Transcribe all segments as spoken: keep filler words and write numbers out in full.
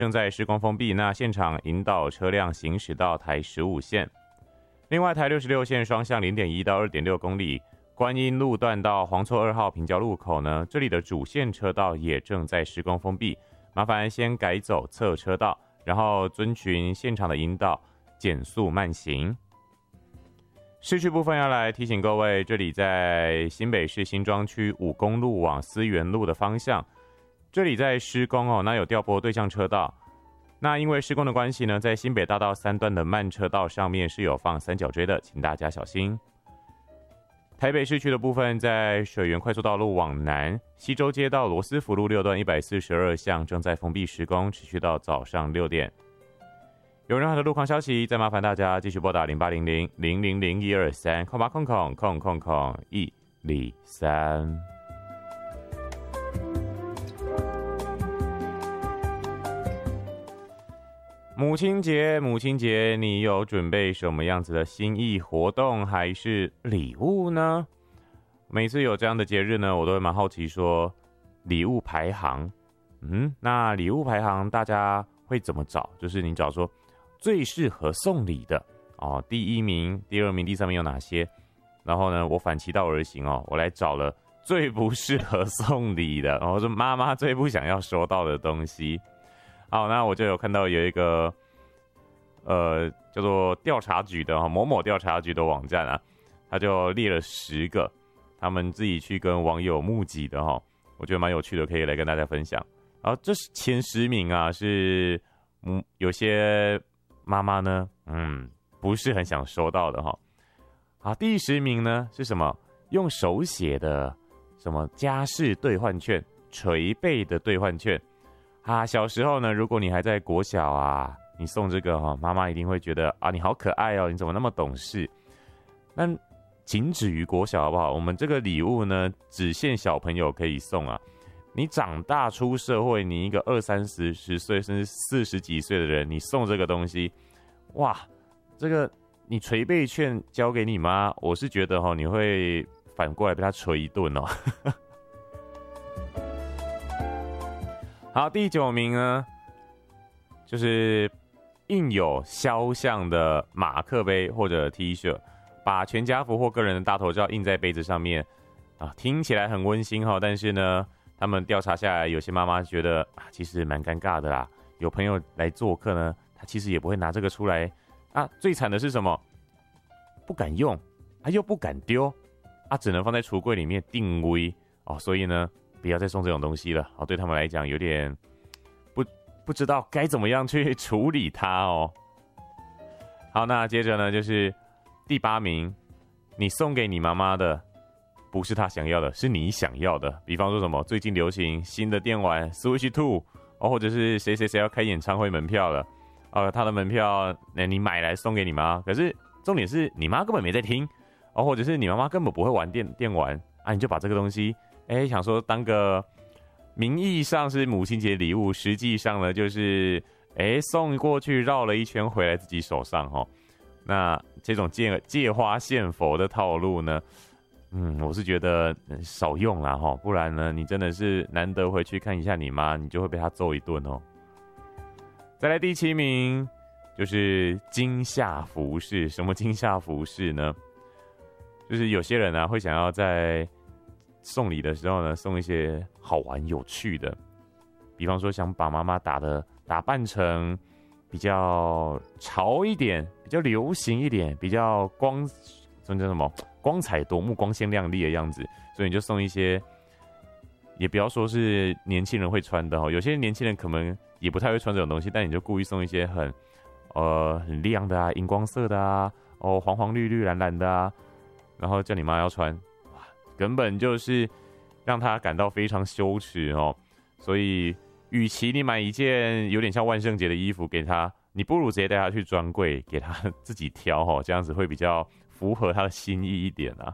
正在施工封闭，那现场引导车辆行驶到台十五线。另外，台六十六线双向 零点一 到 二点六 公里，观音路段到黄厝二号平交路口呢，这里的主线车道也正在施工封闭，麻烦先改走侧车道，然后遵循现场的引导，减速慢行。市区部分要来提醒各位，这里在新北市新庄区五公路往思源路的方向，这里在施工哦，那有调拨对向车道。那因为施工的关系呢，在新北大道三段的慢车道上面是有放三角锥的，请大家小心。台北市区的部分，在水源快速道路往南，西周街到罗斯福路六段一百四十二巷正在封闭施工，持续到早上六点。有任何的路况消息，再麻烦大家继续拨打零八零零零零零一二三空八空空空空空一零三。母亲节，母亲节，你有准备什么样子的心意活动还是礼物呢？每次有这样的节日呢，我都会蛮好奇说礼物排行，嗯，那礼物排行大家会怎么找？就是你找说最适合送礼的哦，第一名、第二名、第三名有哪些？然后呢，我反其道而行哦，我来找了最不适合送礼的，然后是妈妈最不想要收到的东西。好，那我就有看到有一个呃叫做调查局的某某调查局的网站啊，他就列了十个他们自己去跟网友募集的哈，我觉得蛮有趣的，可以来跟大家分享。然后这前十名啊是嗯有些妈妈呢，嗯，不是很想收到的哈。好，第十名呢是什么？用手写的什么家事兑换券、捶背的兑换券啊。小时候呢，如果你还在国小啊，你送这个哈，妈妈一定会觉得啊，你好可爱哦，你怎么那么懂事？但仅止于国小好不好？我们这个礼物呢，只限小朋友可以送啊。你长大出社会，你一个二三十十岁甚至四十几岁的人，你送这个东西，哇，这个你捶背券交给你妈，我是觉得齁，你会反过来被他捶一顿哦。好，第九名呢，就是印有肖像的马克杯或者 T 恤，把全家福或个人的大头照印在杯子上面啊，听起来很温馨齁，但是呢。他们调查下来，有些妈妈觉得啊，其实蛮尴尬的啦。有朋友来做客呢，他其实也不会拿这个出来啊。最惨的是什么？不敢用，啊又不敢丢，啊只能放在橱柜里面定位哦。所以呢，不要再送这种东西了。哦，对他们来讲有点不不知道该怎么样去处理它哦。好，那接着呢就是第八名，你送给你妈妈的。不是他想要的，是你想要的。比方说什么，最近流行新的电玩 Switch 二，哦，或者是谁谁谁要开演唱会门票了，呃，他的门票，那你买来送给你妈。可是重点是你妈根本没在听，哦，或者是你妈妈根本不会玩电电玩啊，你就把这个东西，哎，想说当个名义上是母亲节礼物，实际上呢就是哎送过去绕了一圈回来自己手上哦。那这种借借花献佛的套路呢？嗯，我是觉得少用啦齁，不然呢，你真的是难得回去看一下你妈，你就会被她揍一顿哦。再来第七名就是惊吓服饰，什么惊吓服饰呢？就是有些人啊会想要在送礼的时候呢送一些好玩有趣的，比方说想把妈妈打的打扮成比较潮一点、比较流行一点、比较光。这叫什么？光彩夺目、光鲜亮丽的样子，所以你就送一些，也不要说是年轻人会穿的哦。有些年轻人可能也不太会穿这种东西，但你就故意送一些很，呃，很亮的啊，荧光色的啊，哦，黄黄绿绿蓝蓝的啊，然后叫你妈要穿，哇，根本就是让她感到非常羞耻哦。所以，与其你买一件有点像万圣节的衣服给她，你不如直接带她去专柜给她自己挑哦，这样子会比较。符合他的心意一点啊。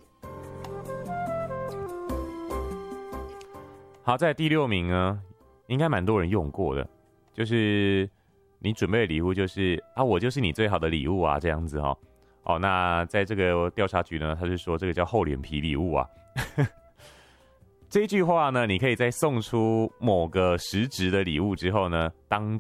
好，在第六名呢，应该蛮多人用过的，就是你准备的礼物就是啊，我就是你最好的礼物啊，这样子哦。哦，那在这个调查局呢，他是说这个叫厚脸皮礼物啊。 这句话呢，你可以在送出某个实质的礼物之后呢，当